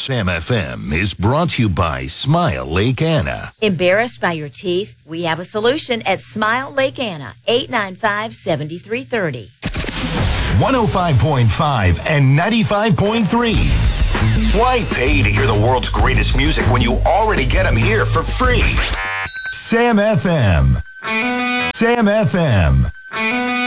Sam FM is brought to you by Smile Lake Anna. Embarrassed by your teeth? We have a solution at Smile Lake Anna, 895-7330. 105.5 and 95.3. Why pay to hear the world's greatest music when you already get them here for free? Sam FM. Sam FM.